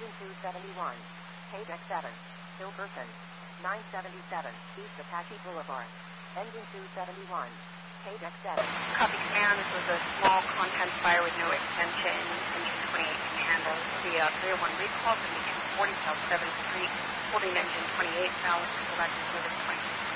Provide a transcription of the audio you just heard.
Engine 271. KDEX 7. Hilkerson. 977. East Apache Boulevard. Engine 271. KDEX 7. Copy command. This was a small content fire with no extension. Engine 28 can handle the 301 recall from the 240 South 7th Street. Holding engine 28 now. Go back to service 26.